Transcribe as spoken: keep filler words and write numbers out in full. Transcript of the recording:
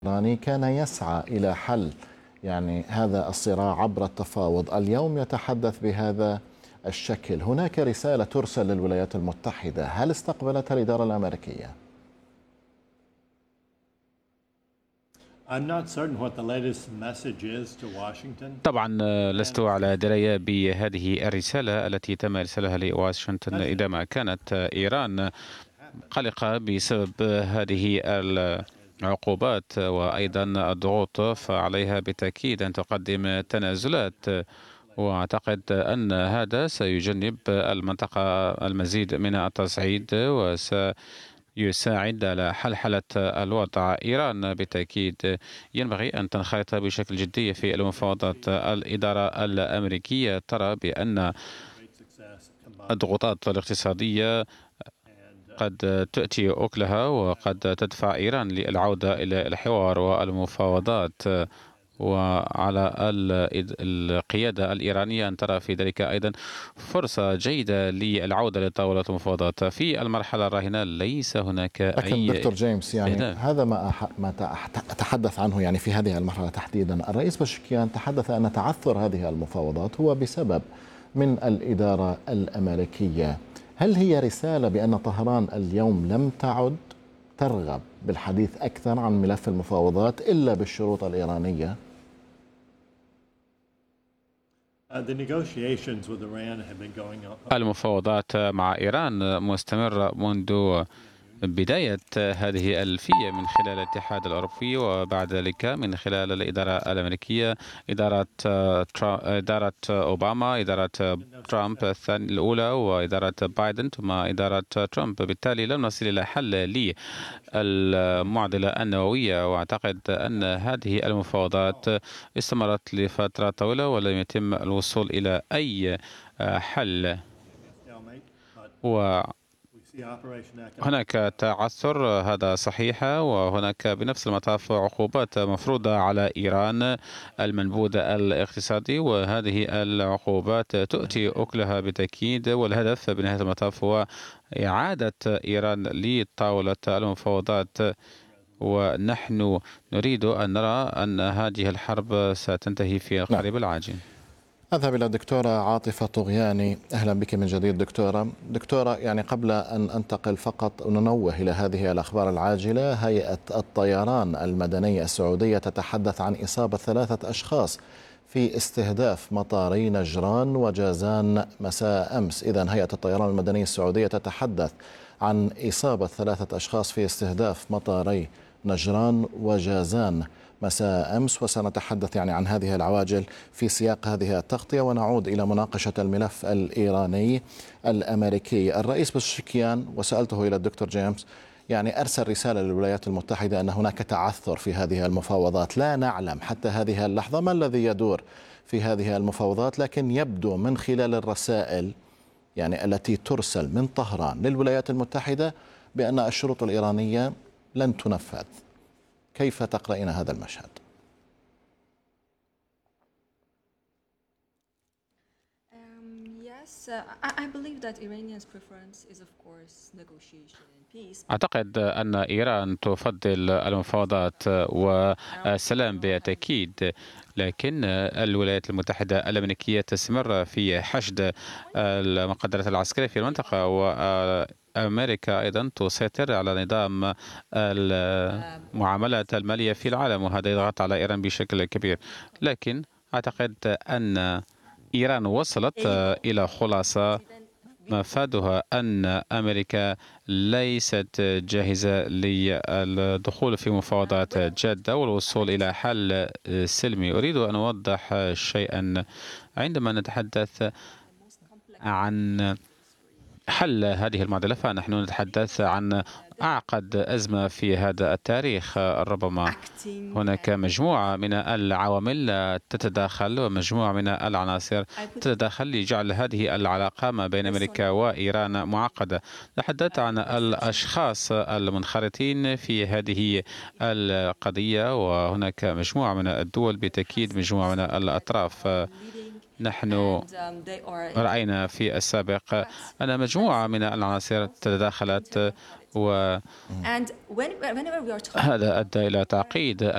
الإيراني كان يسعى إلى حل يعني هذا الصراع عبر التفاوض. اليوم يتحدث بهذا الشكل. هناك رسالة ترسل للولايات المتحدة، هل استقبلتها الإدارة الأمريكية؟ طبعا لست على دراية بهذه الرسالة التي تم إرسالها لواشنطن إذا ما كانت إيران قلقة بسبب هذه العقوبات وأيضا الضغوط، فعليها بالتأكيد أن تقدم تنازلات، وأعتقد أن هذا سيجنب المنطقة المزيد من التصعيد وسيساعد على حلحلة الوضع. إيران بالتأكيد ينبغي أن تنخرط بشكل جدي في المفاوضات. الإدارة الأمريكية ترى بأن الضغوطات الاقتصادية قد تأتي أكلها وقد تدفع إيران للعودة إلى الحوار والمفاوضات، وعلى القيادة الإيرانية أن ترى في ذلك أيضا فرصة جيدة للعودة لطاولة المفاوضات. في المرحلة الراهنة ليس هناك لكن أي دكتور جيمس، يعني استهداف. هذا ما أح... ما أتحدث عنه يعني في هذه المرحلة تحديدا. الرئيس بشكيان تحدث أن تعثر هذه المفاوضات هو بسبب من الإدارة الأمريكية. هل هي رسالة بأن طهران اليوم لم تعد ترغب بالحديث أكثر عن ملف المفاوضات إلا بالشروط الإيرانية؟ المفاوضات مع إيران مستمرة منذ بداية هذه الألفية من خلال الاتحاد الأوروبي، وبعد ذلك من خلال الإدارة الأمريكية، إدارة إدارة أوباما، إدارة ترامب الثانية الأولى، وإدارة بايدن، ثم إدارة ترامب. بالتالي لم نصل إلى حل للمعضلة النووية، وأعتقد أن هذه المفاوضات استمرت لفترة طويلة ولم يتم الوصول إلى أي حل، و هناك تعثر، هذا صحيح، وهناك بنفس المطاف عقوبات مفروضة على إيران، المنبوذ الاقتصادي، وهذه العقوبات تؤتي أكلها بالتأكيد، والهدف بنهاية المطاف هو إعادة إيران لطاولة المفاوضات، ونحن نريد أن نرى أن هذه الحرب ستنتهي في القريب العاجل. أذهب إلى الدكتورة عاطفة طغياني. أهلا بك من جديد دكتورة. دكتورة، يعني قبل أن أنتقل فقط ننوه إلى هذه الأخبار العاجلة. هيئة الطيران المدني السعودية تتحدث عن إصابة ثلاثة أشخاص في استهداف مطاري نجران وجازان مساء أمس. إذن هيئة الطيران المدني السعودية تتحدث عن إصابة ثلاثة أشخاص في استهداف مطاري نجران وجازان مساء أمس، وسنتحدث يعني عن هذه العواجل في سياق هذه التغطية، ونعود إلى مناقشة الملف الإيراني الأمريكي. الرئيس بشكيان، وسألته إلى الدكتور جيمس، يعني أرسل رسالة للولايات المتحدة أن هناك تعثر في هذه المفاوضات. لا نعلم حتى هذه اللحظة ما الذي يدور في هذه المفاوضات، لكن يبدو من خلال الرسائل يعني التي ترسل من طهران للولايات المتحدة بأن الشروط الإيرانية لن تنفذ. كيف تقرأين هذا المشهد؟ أعتقد أن إيران تفضل المفاوضات والسلام بالتأكيد، لكن الولايات المتحدة الأمريكية تستمر في حشد المقدرات العسكرية في المنطقة، وأمريكا أيضا تسيطر على نظام المعاملات المالية في العالم، وهذا يضغط على إيران بشكل كبير. لكن أعتقد أن إيران وصلت إلى خلاصة مفادها أن أمريكا ليست جاهزة للدخول في مفاوضات جادة والوصول إلى حل سلمي. أريد أن أوضح شيئا. عندما نتحدث عن حل هذه المعضلة فنحن نتحدث عن أعقد أزمة في هذا التاريخ. ربما هناك مجموعة من العوامل تتداخل ومجموعة من العناصر تتداخل لجعل هذه العلاقة ما بين أمريكا وإيران معقدة. تحدثت عن الأشخاص المنخرطين في هذه القضية، وهناك مجموعة من الدول بالتأكيد، مجموعة من الأطراف. نحن رأينا في السابق أن مجموعة من العناصر تداخلت، وهذا أدى إلى تعقيد